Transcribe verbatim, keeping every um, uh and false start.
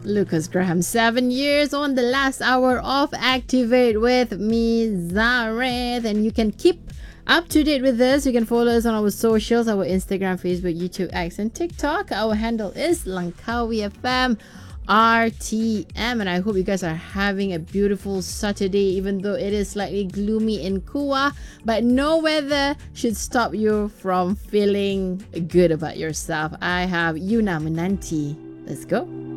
Lucas Graham, seven years on the last hour of Activate with me, Zareth. And you can keep up to date with us. You can follow us on our socials, our Instagram, Facebook, YouTube, X, and TikTok. Our handle is Langkawi F M R T M. And I hope you guys are having a beautiful Saturday, even though it is slightly gloomy in Kuwa. But no weather should stop you from feeling good about yourself. I have Yuna Menanti. Let's go.